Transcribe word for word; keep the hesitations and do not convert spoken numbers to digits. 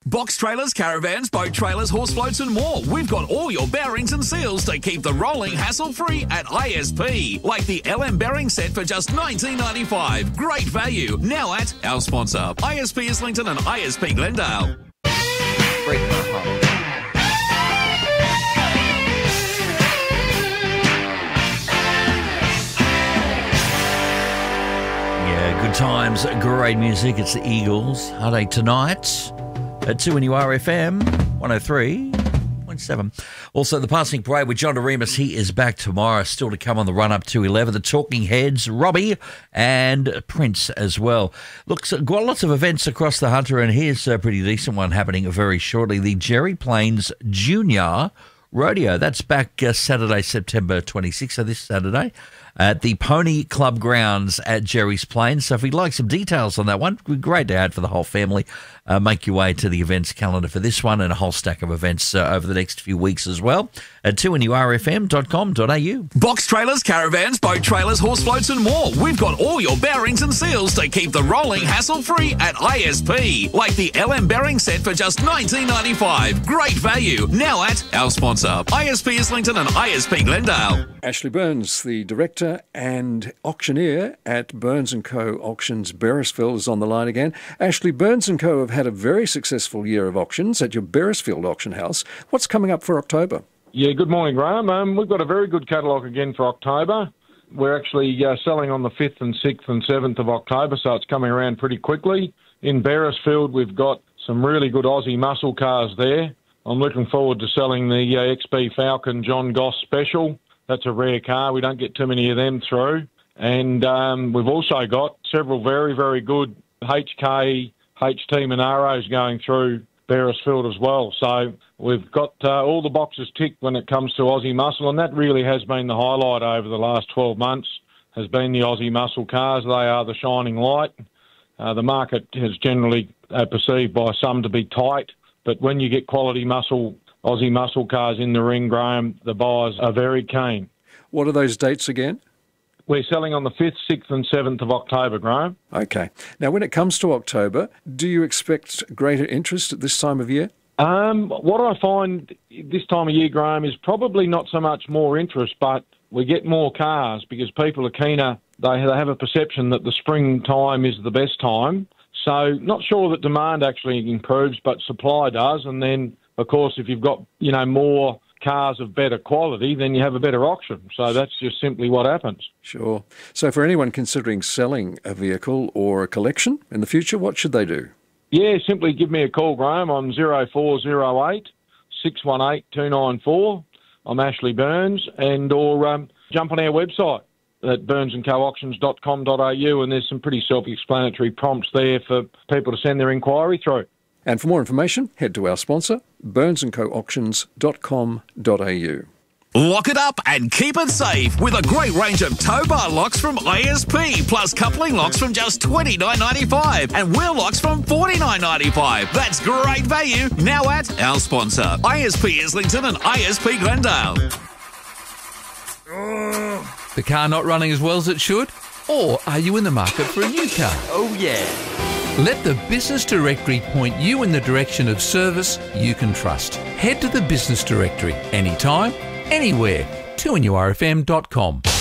Box trailers, caravans, boat trailers, horse floats and more. We've got all your bearings and seals to keep the rolling hassle-free at I S P. Like the L M bearing set for just nineteen ninety-five. Great value. Now at our sponsor, I S P Islington and I S P Glendale. Break my heart. Yeah, good times, great music. It's the Eagles. Heartache Tonight at two N U R F M one oh three point seven. Also, the Passing Parade with John Doremus. He is back tomorrow. Still to come on the run-up to eleven. The Talking Heads, Robbie and Prince as well. Look, so got lots of events across the Hunter, and here's a pretty decent one happening very shortly. The Jerry Plains Junior Rodeo. That's back uh, Saturday, September twenty-sixth, so this Saturday, at the Pony Club grounds at Jerry's Plains. So if you'd like some details on that one, it would be great to add for the whole family. Uh, make your way to the events calendar for this one and a whole stack of events uh, over the next few weeks as well at two N U R F M dot com dot A U. Box trailers, caravans, boat trailers, horse floats and more. We've got all your bearings and seals to keep the rolling hassle-free at I S P. Like the L M bearing set for just nineteen ninety-five. Great value. Now at our sponsor, I S P Islington and I S P Glendale. Ashley Burns, the director and auctioneer at Burns and Co Auctions Beresfield, is on the line again. Ashley, Burns and Co have had a very successful year of auctions at your Beresfield auction house. What's coming up for October? Yeah, good morning, Graham. Um, we've got a very good catalogue again for October. We're actually uh, selling on the fifth and sixth and seventh of October, so it's coming around pretty quickly. In Beresfield, we've got some really good Aussie muscle cars there. I'm looking forward to selling the uh, X B Falcon John Goss Special. That's a rare car. We don't get too many of them through. And um, we've also got several very, very good H K, H T Monaros going through Beresfield as well. So we've got uh, all the boxes ticked when it comes to Aussie muscle, and that really has been the highlight over the last twelve months, has been the Aussie muscle cars. They are the shining light. Uh, the market is generally uh, perceived by some to be tight, but when you get quality muscle, Aussie muscle cars in the ring, Graham, the buyers are very keen. What are those dates again? We're selling on the fifth, sixth and seventh of October, Graham. Okay. Now, when it comes to October, do you expect greater interest at this time of year? Um, what I find this time of year, Graham, is probably not so much more interest, but we get more cars because people are keener. They they have a perception that the springtime is the best time. So not sure that demand actually improves, but supply does. And then, of course, if you've got, you know, more cars of better quality, then you have a better auction. So that's just simply what happens. Sure. So for anyone considering selling a vehicle or a collection in the future, what should they do? Yeah, simply give me a call, Graham, on zero four zero eight, six one eight, two nine four. I'm Ashley Burns, and or um, jump on our website at burns and co auctions dot com dot A U, and there's some pretty self-explanatory prompts there for people to send their inquiry through. And for more information, head to our sponsor, burns and co auctions dot com dot A U. Lock it up and keep it safe with a great range of tow bar locks from I S P, plus coupling locks from just twenty-nine ninety-five and wheel locks from forty-nine ninety-five. That's great value now at our sponsor, I S P Islington and I S P Glendale. The car not running as well as it should? Or are you in the market for a new car? Oh, yeah. Let the Business Directory point you in the direction of service you can trust. Head to the Business Directory anytime, anywhere. two N U R F M dot com.